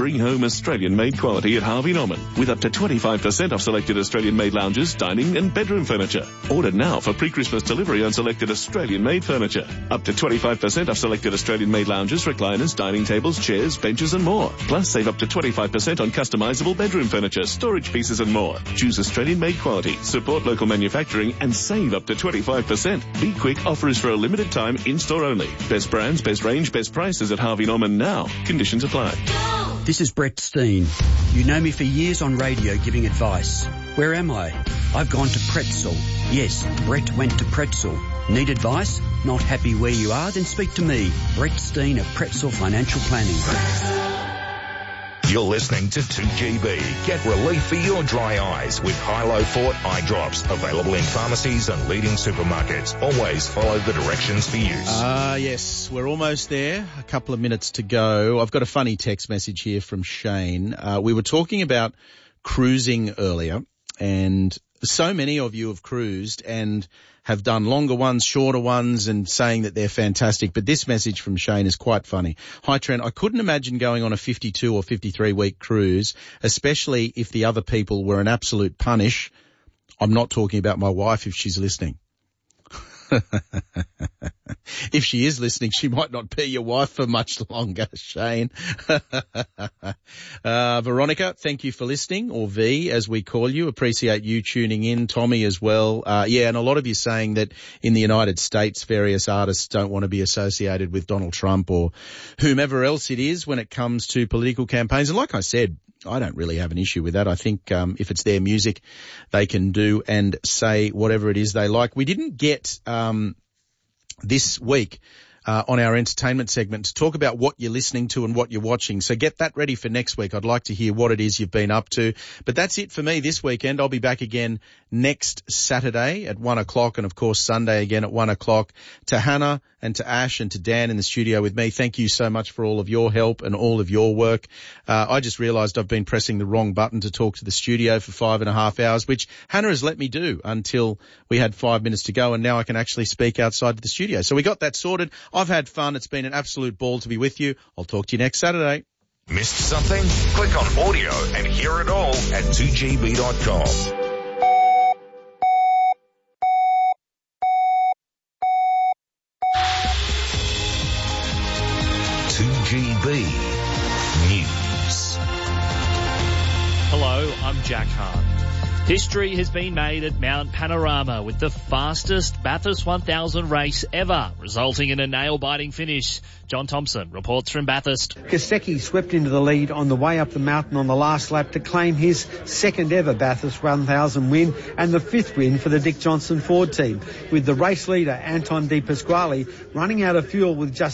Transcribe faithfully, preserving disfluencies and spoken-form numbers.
Bring home Australian-made quality at Harvey Norman with up to twenty-five percent off selected Australian-made lounges, dining and bedroom furniture. Order now for pre-Christmas delivery on selected Australian-made furniture. Up to twenty-five percent off selected Australian-made lounges, recliners, dining tables, chairs, benches and more. Plus, save up to twenty-five percent on customizable bedroom furniture, storage pieces and more. Choose Australian-made quality, support local manufacturing and save up to twenty-five percent. Be quick, offer is for a limited time, in-store only. Best brands, best range, best prices at Harvey Norman now. Conditions apply. This is Brett Steen. You know me for years on radio giving advice. Where am I? I've gone to Pretzel. Yes, Brett went to Pretzel. Need advice? Not happy where you are? Then speak to me, Brett Steen of Pretzel Financial Planning. You're listening to two G B. Get relief for your dry eyes with Hilo Fort eye drops. Available in pharmacies and leading supermarkets. Always follow the directions for use. Ah, uh, yes, we're almost there. A couple of minutes to go. I've got a funny text message here from Shane. Uh, we were talking about cruising earlier, and so many of you have cruised and have done longer ones, shorter ones, and saying that they're fantastic. But this message from Shane is quite funny. Hi, Trent. I couldn't imagine going on a fifty-two or fifty-three week cruise, especially if the other people were an absolute punish. I'm not talking about my wife if she's listening. If she is listening, she might not be your wife for much longer, Shane. uh, Veronica, thank you for listening, or V as we call you. Appreciate you tuning in. Tommy as well. Uh, yeah, and a lot of you saying that in the United States, various artists don't want to be associated with Donald Trump or whomever else it is when it comes to political campaigns. And like I said, I don't really have an issue with that. I think um, if it's their music, they can do and say whatever it is they like. We didn't get um, this week uh, on our entertainment segment to talk about what you're listening to and what you're watching. So get that ready for next week. I'd like to hear what it is you've been up to. But that's it for me this weekend. I'll be back again next Saturday at one o'clock and, of course, Sunday again at one o'clock. To Hannah and to Ash and to Dan in the studio with me, thank you so much for all of your help and all of your work. Uh, I just realised I've been pressing the wrong button to talk to the studio for five and a half hours, which Hannah has let me do until we had five minutes to go, and now I can actually speak outside the studio. So we got that sorted. I've had fun. It's been an absolute ball to be with you. I'll talk to you next Saturday. Missed something? Click on audio and hear it all at two G B dot com. two G B News. Hello, I'm Jack Hart. History has been made at Mount Panorama with the fastest Bathurst one thousand race ever, resulting in a nail-biting finish. John Thompson reports from Bathurst. Kosecki swept into the lead on the way up the mountain on the last lap to claim his second ever Bathurst one thousand win and the fifth win for the Dick Johnson Ford team, with the race leader Anton De Pasquale running out of fuel with just